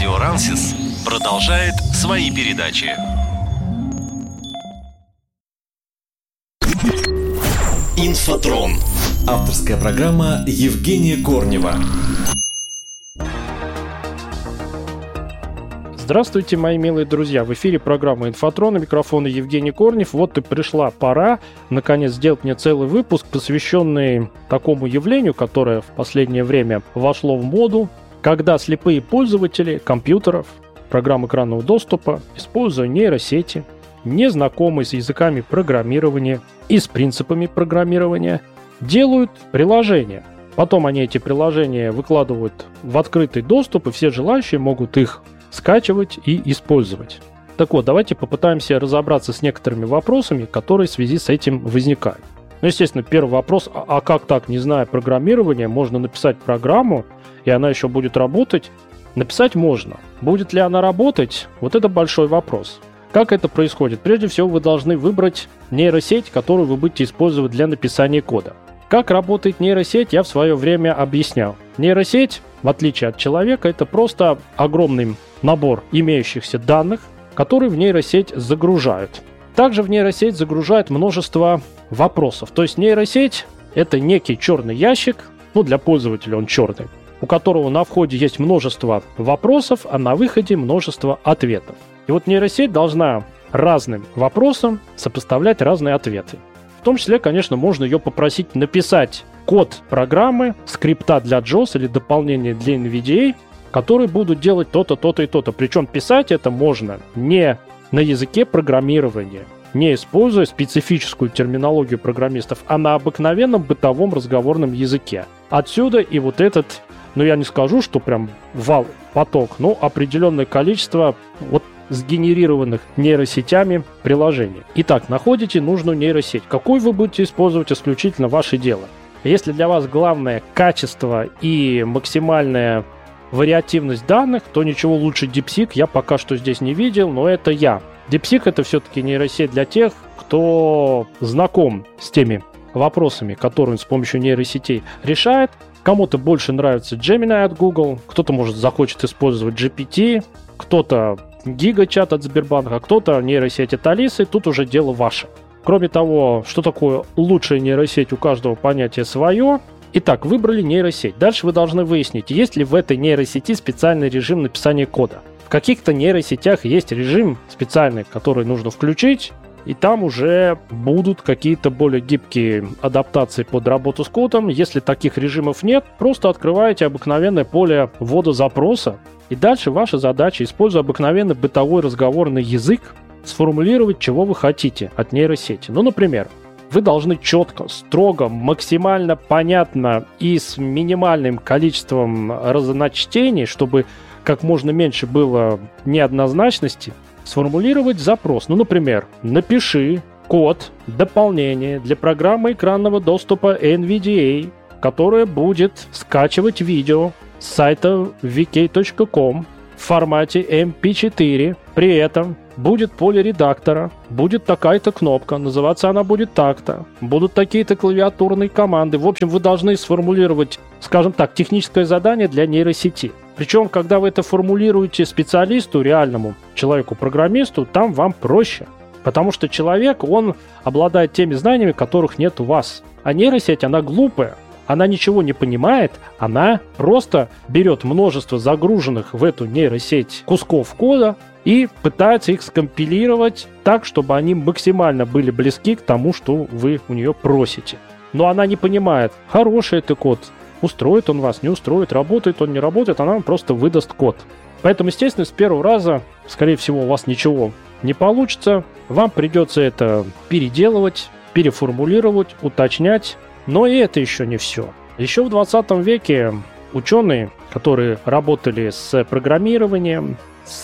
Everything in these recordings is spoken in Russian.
Радио Рансис продолжает свои передачи. Инфотрон. Авторская программа Евгения Корнева. Здравствуйте, мои милые друзья! В эфире программа «Инфотрон», у микрофона Евгений Корнев. Вот и пришла пора, наконец, сделать мне целый выпуск, посвященный такому явлению, которое в последнее время вошло в моду, когда слепые пользователи компьютеров, программ экранного доступа, используя нейросети, не знакомые с языками программирования и с принципами программирования, делают приложения. Потом они эти приложения выкладывают в открытый доступ, и все желающие могут их скачивать и использовать. Так вот, давайте попытаемся разобраться с некоторыми вопросами, которые в связи с этим возникают. Ну, естественно, первый вопрос, а как так, не зная программирования, можно написать программу, и она еще будет работать? Написать можно. Будет ли она работать? Вот это большой вопрос. Как это происходит? Прежде всего, вы должны выбрать нейросеть, которую вы будете использовать для написания кода. Как работает нейросеть, я в свое время объяснял. Нейросеть, в отличие от человека, это просто огромный набор имеющихся данных, которые в нейросеть загружают. Также в нейросеть загружают множество вопросов. То есть нейросеть – это некий черный ящик, для пользователя он черный, у которого на входе есть множество вопросов, а на выходе множество ответов. И вот нейросеть должна разным вопросам сопоставлять разные ответы. В том числе, конечно, можно ее попросить написать код программы, скрипта для JAWS или дополнения для NVDA, которые будут делать то-то, то-то и то-то. Причем писать это можно не на языке программирования, не используя специфическую терминологию программистов, а на обыкновенном бытовом разговорном языке. Отсюда и вот этот, я не скажу, что прям вал, поток, но определенное количество сгенерированных нейросетями приложений. Итак, находите нужную нейросеть. Какую вы будете использовать, исключительно ваше дело. Если для вас главное качество и максимальная вариативность данных, то ничего лучше DeepSeek я пока что здесь не видел, но это я. DeepSeek — это все-таки нейросеть для тех, кто знаком с теми вопросами, которые он с помощью нейросетей решает. Кому-то больше нравится Gemini от Google, кто-то, может, захочет использовать GPT, кто-то GigaChat от Сбербанка, а кто-то нейросеть от Алисы. Тут уже дело ваше. Кроме того, что такое лучшая нейросеть, у каждого понятие свое. Итак, выбрали нейросеть. Дальше вы должны выяснить, есть ли в этой нейросети специальный режим написания кода. В каких-то нейросетях есть режим специальный, который нужно включить, и там уже будут какие-то более гибкие адаптации под работу с кодом. Если таких режимов нет, просто открываете обыкновенное поле ввода запроса, и дальше ваша задача, используя обыкновенный бытовой разговорный язык, сформулировать, чего вы хотите от нейросети. Например, вы должны четко, строго, максимально понятно и с минимальным количеством разночтений, чтобы как можно меньше было неоднозначности, сформулировать запрос. Например, напиши код дополнения для программы экранного доступа NVDA, которая будет скачивать видео с сайта vk.com в формате MP4. При этом будет поле редактора, будет такая-то кнопка, называться она будет так-то, будут такие-то клавиатурные команды. В общем, вы должны сформулировать, скажем так, техническое задание для нейросети. Причем, когда вы это формулируете специалисту, реальному человеку-программисту, там вам проще. Потому что человек, он обладает теми знаниями, которых нет у вас. А нейросеть, она глупая. Она ничего не понимает, она просто берет множество загруженных в эту нейросеть кусков кода и пытается их скомпилировать так, чтобы они максимально были близки к тому, что вы у нее просите. Но она не понимает, хороший это код, устроит он вас, не устроит, работает он, не работает, она вам просто выдаст код. Поэтому, естественно, с первого раза, скорее всего, у вас ничего не получится, вам придется это переделывать, переформулировать, уточнять. Но и это еще не все. Еще в 20 веке ученые, которые работали с программированием,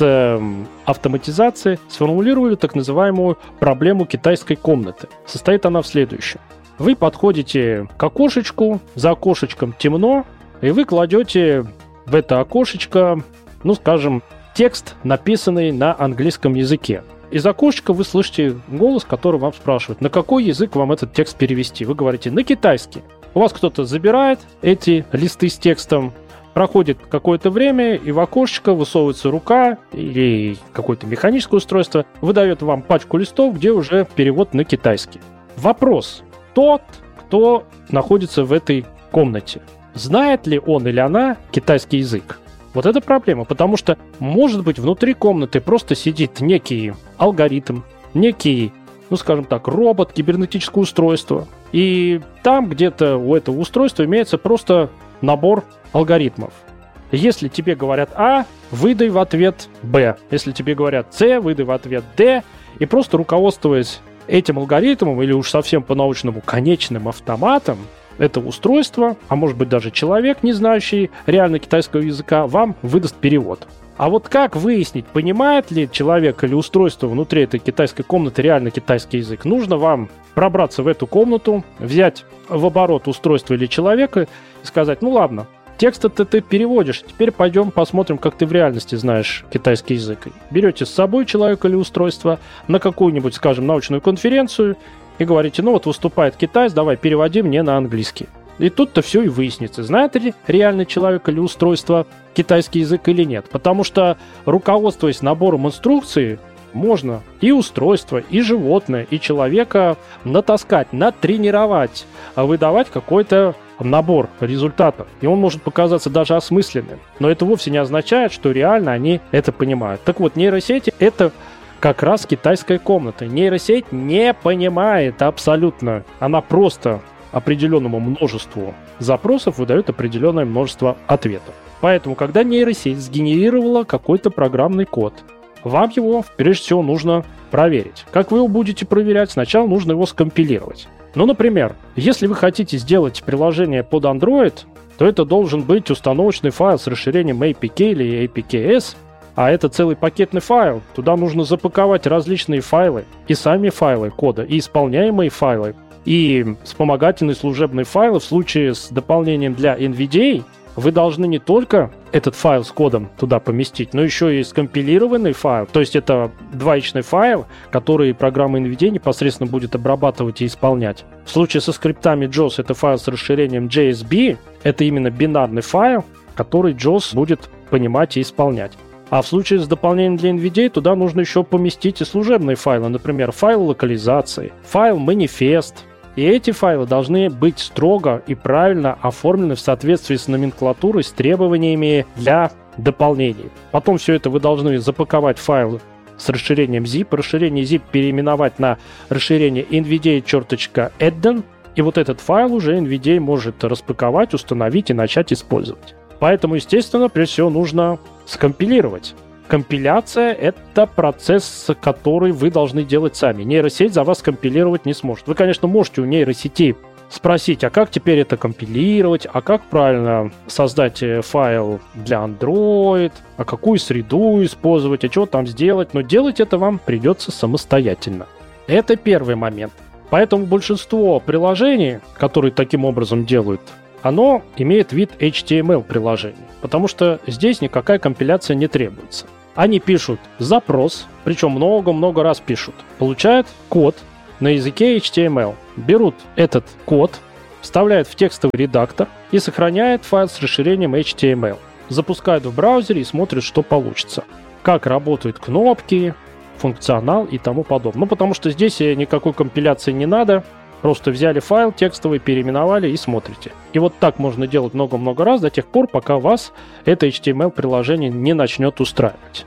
с автоматизацией, сформулировали так называемую проблему китайской комнаты. Состоит она в следующем. Вы подходите к окошечку, за окошечком темно, и вы кладете в это окошечко, скажем, текст, написанный на английском языке. Из окошечка вы слышите голос, который вам спрашивает, на какой язык вам этот текст перевести. Вы говорите, на китайский. У вас кто-то забирает эти листы с текстом, Проходит какое-то время, и в окошечко высовывается рука или какое-то механическое устройство, выдает вам пачку листов, где уже перевод на китайский. Вопрос. Тот, кто находится в этой комнате, знает ли он или она китайский язык? Вот это проблема, потому что, может быть, внутри комнаты просто сидит некий алгоритм, некий, скажем так, робот, кибернетическое устройство. И там где-то у этого устройства имеется просто набор алгоритмов. Если тебе говорят А, выдай в ответ Б. Если тебе говорят С, выдай в ответ Д. И просто руководствуясь этим алгоритмом, или уж совсем по-научному конечным автоматом, это устройство, а может быть даже человек, не знающий реально китайского языка, вам выдаст перевод. А вот как выяснить, понимает ли человек или устройство внутри этой китайской комнаты реально китайский язык? Нужно вам пробраться в эту комнату, взять в оборот устройство или человека и сказать: ну ладно, текст-то ты переводишь, теперь пойдем посмотрим, как ты в реальности знаешь китайский язык. Берете с собой человека или устройство на какую-нибудь, скажем, научную конференцию и говорите: ну вот выступает китаец, давай переводи мне на английский. И тут-то все и выяснится, знает ли реальный человек или устройство китайский язык или нет. Потому что, руководствуясь набором инструкций, можно и устройство, и животное, и человека натаскать, натренировать, выдавать какой-то набор результатов. И он может показаться даже осмысленным. Но это вовсе не означает, что реально они это понимают. Так вот, нейросети — это как раз китайская комната. Нейросеть не понимает абсолютно. Она просто определенному множеству запросов выдает определенное множество ответов. Поэтому, когда нейросеть сгенерировала какой-то программный код, вам его, прежде всего, нужно проверить. Как вы его будете проверять? Сначала нужно его скомпилировать. Ну, например, если вы хотите сделать приложение под Android, то это должен быть установочный файл с расширением APK или APKS, а это целый пакетный файл. Туда нужно запаковать различные файлы, и сами файлы кода, и исполняемые файлы, и вспомогательные служебные файлы. В случае с дополнением для NVDA вы должны не только этот файл с кодом туда поместить, но еще и скомпилированный файл. То есть это двоичный файл, который программа NVDA непосредственно будет обрабатывать и исполнять. В случае со скриптами JAWS это файл с расширением JSB. Это именно бинарный файл, который JAWS будет понимать и исполнять. А в случае с дополнением для NVDA туда нужно еще поместить и служебные файлы. Например, файл локализации, файл манифест. И эти файлы должны быть строго и правильно оформлены в соответствии с номенклатурой, с требованиями для дополнений. Потом все это вы должны запаковать в файл с расширением zip, расширение zip переименовать на расширение NVDA.addon, и вот этот файл уже NVDA может распаковать, установить и начать использовать. Поэтому, естественно, прежде всего нужно скомпилировать. Компиляция — это процесс, который вы должны делать сами. Нейросеть за вас компилировать не сможет. Вы, конечно, можете у нейросети спросить, а как теперь это компилировать, а как правильно создать файл для Android, а какую среду использовать, а что там сделать. Но делать это вам придется самостоятельно. Это первый момент. Поэтому большинство приложений, которые таким образом делают, оно имеет вид HTML-приложений, потому что здесь никакая компиляция не требуется. Они пишут запрос, причем много-много раз пишут, получают код на языке HTML, берут этот код, вставляют в текстовый редактор и сохраняют файл с расширением HTML, запускают в браузере и смотрят, что получится, как работают кнопки, функционал и тому подобное. Ну, потому что здесь никакой компиляции не надо. Просто взяли файл текстовый, переименовали и смотрите. И вот так можно делать много-много раз до тех пор, пока вас это HTML-приложение не начнет устраивать.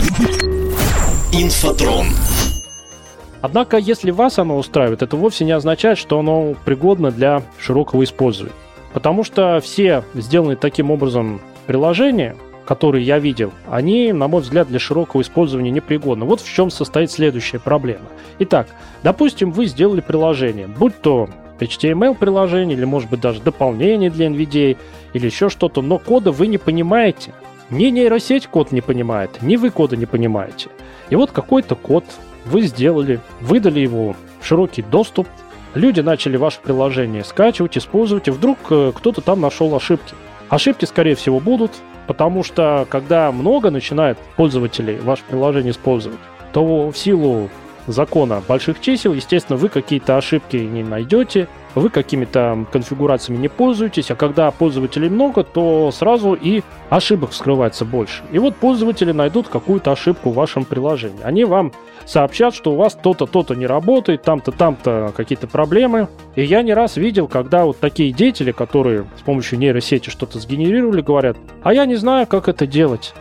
Инфотрон. Однако, если вас оно устраивает, это вовсе не означает, что оно пригодно для широкого использования. Потому что все сделанные таким образом приложения, которые я видел, они, на мой взгляд, для широкого использования непригодны. Вот в чем состоит следующая проблема. Итак, допустим, вы сделали приложение, будь то HTML-приложение, или, может быть, даже дополнение для NVDA, или еще что-то, но кода вы не понимаете. Ни нейросеть код не понимает, ни вы кода не понимаете. И вот какой-то код вы сделали, выдали его в широкий доступ, люди начали ваше приложение скачивать, использовать, и вдруг кто-то там нашел ошибки. Ошибки, скорее всего, будут, потому что, когда много начинает пользователей ваше приложение использовать, то в силу закона больших чисел, естественно, вы какие-то ошибки не найдете, вы какими-то конфигурациями не пользуетесь, а когда пользователей много, то сразу и ошибок вскрывается больше. И вот пользователи найдут какую-то ошибку в вашем приложении. Они вам сообщат, что у вас то-то, то-то не работает, там-то, там-то какие-то проблемы. И я не раз видел, когда вот такие деятели, которые с помощью нейросети что-то сгенерировали, говорят: а я не знаю, как это делать.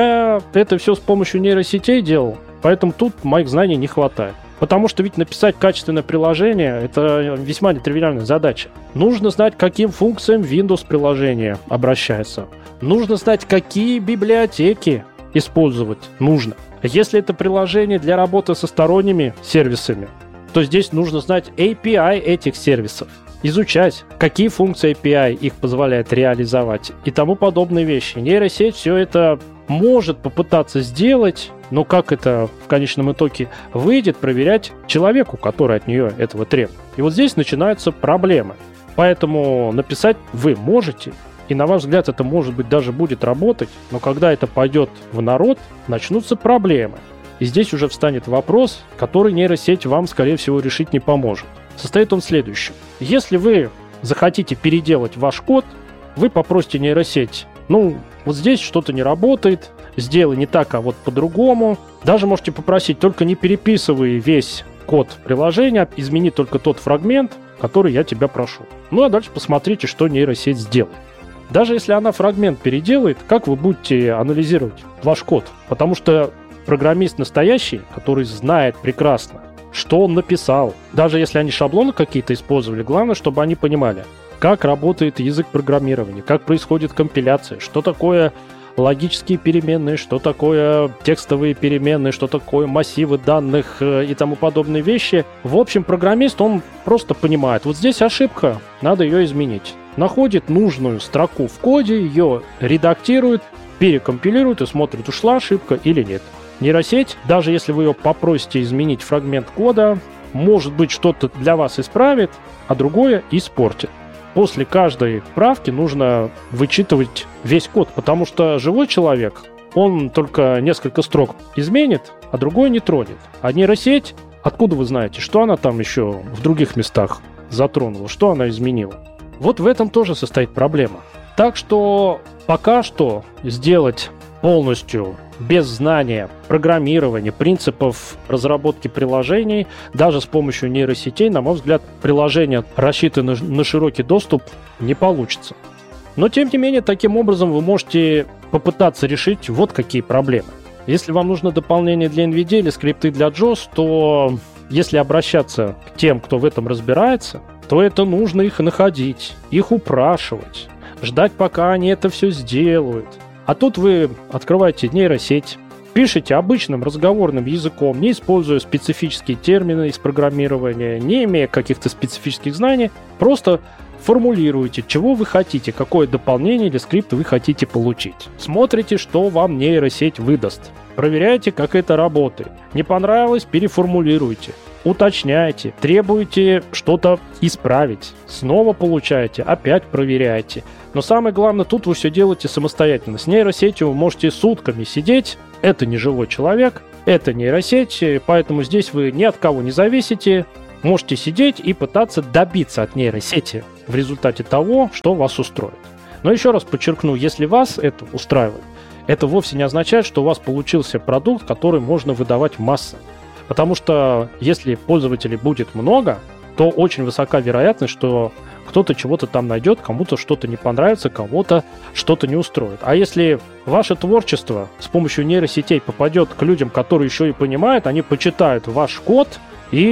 Я это все с помощью нейросетей делал, поэтому тут моих знаний не хватает. Потому что ведь написать качественное приложение – это весьма нетривиальная задача. Нужно знать, к каким функциям Windows приложение обращается. Нужно знать, какие библиотеки использовать нужно. Если это приложение для работы со сторонними сервисами, то здесь нужно знать API этих сервисов, изучать, какие функции API их позволяет реализовать и тому подобные вещи. Нейросеть все это может попытаться сделать, но как это в конечном итоге выйдет, проверять человеку, который от нее этого требует. И вот здесь начинаются проблемы. Поэтому написать вы можете, и на ваш взгляд это, может быть, даже будет работать, но когда это пойдет в народ, начнутся проблемы. И здесь уже встанет вопрос, который нейросеть вам, скорее всего, решить не поможет. Состоит он в следующем. Если вы захотите переделать ваш код, вы попросите нейросеть: вот здесь что-то не работает, сделай не так, а вот по-другому. Даже можете попросить: только не переписывай весь код приложения, измени только тот фрагмент, который я тебя прошу. А дальше посмотрите, что нейросеть сделает. Даже если она фрагмент переделает, как вы будете анализировать ваш код? Потому что программист настоящий, который знает прекрасно, что он написал. Даже если они шаблоны какие-то использовали, главное, чтобы они понимали, как работает язык программирования, как происходит компиляция, что такое логические переменные, что такое текстовые переменные, что такое массивы данных и тому подобные вещи. В общем, программист, он просто понимает: вот здесь ошибка, надо ее изменить. Находит нужную строку в коде, ее редактирует, перекомпилирует и смотрит, ушла ошибка или нет. Нейросеть, даже если вы ее попросите изменить фрагмент кода, может быть, что-то для вас исправит, а другое испортит. После каждой правки нужно вычитывать весь код, потому что живой человек, он только несколько строк изменит, а другой не тронет. А нейросеть, откуда вы знаете, что она там еще в других местах затронула, что она изменила? Вот в этом тоже состоит проблема. Так что пока что сделать полностью без знания программирования, принципов разработки приложений, даже с помощью нейросетей, на мой взгляд, приложения, рассчитанные на широкий доступ, не получится. Но, тем не менее, таким образом вы можете попытаться решить вот какие проблемы. Если вам нужно дополнение для NVIDIA или скрипты для JAWS, то если обращаться к тем, кто в этом разбирается, то это нужно их находить, их упрашивать, ждать, пока они это все сделают. А тут вы открываете нейросеть, пишете обычным разговорным языком, не используя специфические термины из программирования, не имея каких-то специфических знаний, просто формулируете, чего вы хотите, какое дополнение или скрипт вы хотите получить. Смотрите, что вам нейросеть выдаст. Проверяйте, как это работает. Не понравилось — переформулируйте. Уточняйте, требуете что-то исправить. Снова получаете, опять проверяете. Но самое главное, тут вы все делаете самостоятельно. С нейросетью вы можете сутками сидеть. Это не живой человек, это нейросеть, поэтому здесь вы ни от кого не зависите. Можете сидеть и пытаться добиться от нейросети в результате того, что вас устроит. Но еще раз подчеркну, если вас это устраивает, это вовсе не означает, что у вас получился продукт, который можно выдавать в массы. Потому что если пользователей будет много, то очень высока вероятность, что кто-то чего-то там найдет, кому-то что-то не понравится, кого-то что-то не устроит. А если ваше творчество с помощью нейросетей попадет к людям, которые еще и понимают, они почитают ваш код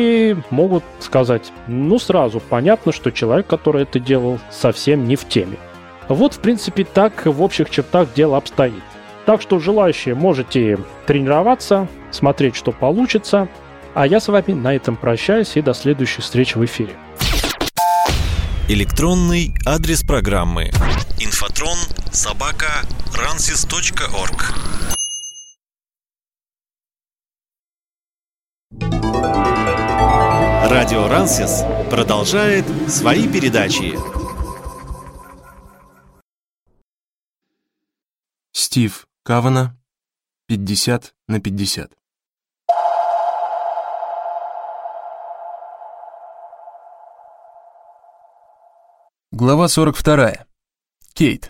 и могут сказать: сразу понятно, что человек, который это делал, совсем не в теме. Вот, в принципе, так в общих чертах дело обстоит. Так что желающие можете тренироваться, смотреть, что получится. А я с вами на этом прощаюсь и до следующей встречи в эфире. Электронный адрес программы: infotron@ransys.org. Радио Рансис продолжает свои передачи. Стив Кавана, 50/50. Глава 42. Кейт.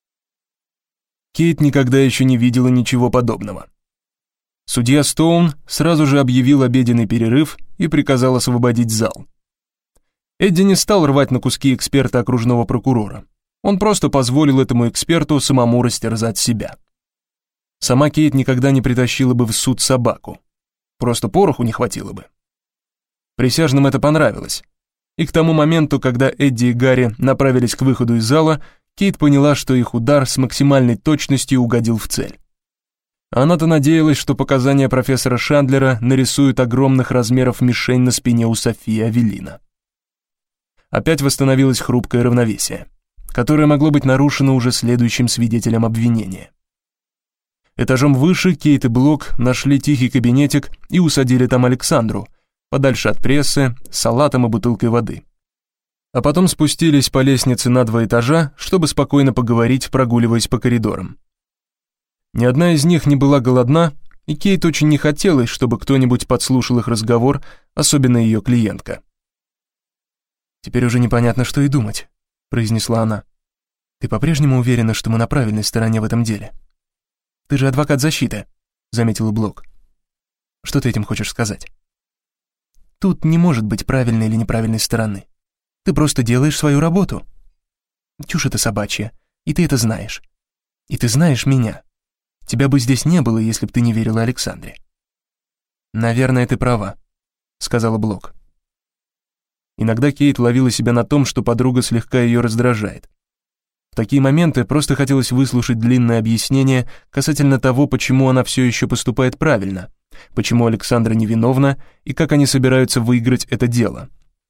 Кейт никогда еще не видела ничего подобного. Судья Стоун сразу же объявил обеденный перерыв и приказал освободить зал. Эдди не стал рвать на куски эксперта окружного прокурора. Он просто позволил этому эксперту самому растерзать себя. Сама Кейт никогда не притащила бы в суд собаку. Просто пороху не хватило бы. Присяжным это понравилось. И к тому моменту, когда Эдди и Гарри направились к выходу из зала, Кейт поняла, что их удар с максимальной точностью угодил в цель. Она-то надеялась, что показания профессора Шандлера нарисуют огромных размеров мишень на спине у Софии Авелина. Опять восстановилось хрупкое равновесие, которое могло быть нарушено уже следующим свидетелем обвинения. Этажом выше Кейт и Блок нашли тихий кабинетик и усадили там Александру, подальше от прессы, с салатом и бутылкой воды. А потом спустились по лестнице на 2 этажа, чтобы спокойно поговорить, прогуливаясь по коридорам. Ни одна из них не была голодна, и Кейт очень не хотелось, чтобы кто-нибудь подслушал их разговор, особенно ее клиентка. «Теперь уже непонятно, что и думать», — произнесла она. «Ты по-прежнему уверена, что мы на правильной стороне в этом деле? Ты же адвокат защиты», — заметила Блок. «Что ты этим хочешь сказать?» «Тут не может быть правильной или неправильной стороны. Ты просто делаешь свою работу. Чушь это собачья, и ты это знаешь. И ты знаешь меня. Тебя бы здесь не было, если бы ты не верила Александре». «Наверное, ты права», — сказала Блок. Иногда Кейт ловила себя на том, что подруга слегка ее раздражает. В такие моменты просто хотелось выслушать длинное объяснение касательно того, почему она все еще поступает правильно, почему Александра невиновна и как они собираются выиграть это дело.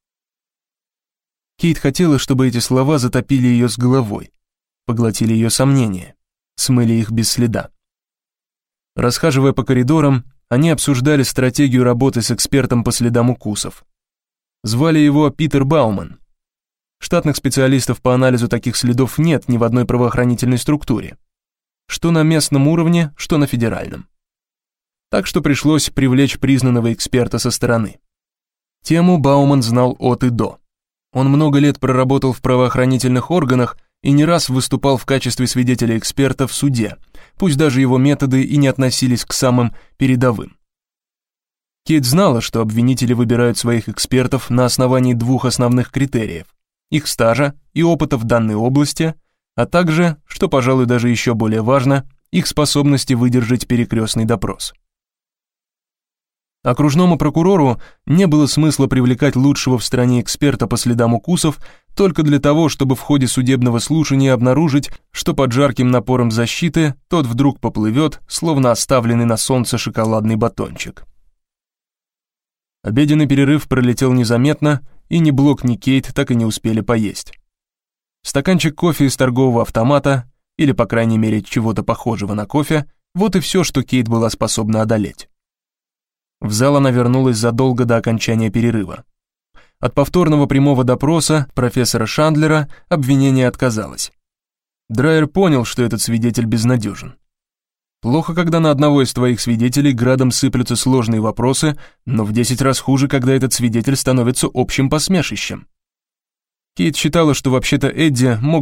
Кейт хотела, чтобы эти слова затопили ее с головой, поглотили ее сомнения, смыли их без следа. Расхаживая по коридорам, они обсуждали стратегию работы с экспертом по следам укусов. Звали его Питер Бауман. Штатных специалистов по анализу таких следов нет ни в одной правоохранительной структуре. Что на местном уровне, что на федеральном. Так что пришлось привлечь признанного эксперта со стороны. Тему Бауман знал от и до. Он много лет проработал в правоохранительных органах и не раз выступал в качестве свидетеля-эксперта в суде, пусть даже его методы и не относились к самым передовым. Кейт знала, что обвинители выбирают своих экспертов на основании 2 основных критериев: их стажа и опыта в данной области, а также, что, пожалуй, даже еще более важно, их способности выдержать перекрестный допрос. Окружному прокурору не было смысла привлекать лучшего в стране эксперта по следам укусов только для того, чтобы в ходе судебного слушания обнаружить, что под жарким напором защиты тот вдруг поплывет, словно оставленный на солнце шоколадный батончик. Обеденный перерыв пролетел незаметно, и ни Блок, ни Кейт так и не успели поесть. Стаканчик кофе из торгового автомата, или, по крайней мере, чего-то похожего на кофе, вот и все, что Кейт была способна одолеть. В зал она вернулась задолго до окончания перерыва. От повторного прямого допроса профессора Шандлера обвинение отказалось. Драйер понял, что этот свидетель безнадежен. Плохо, когда на одного из твоих свидетелей градом сыплются сложные вопросы, но в 10 раз хуже, когда этот свидетель становится общим посмешищем. Кейт считала, что вообще-то Эдди мог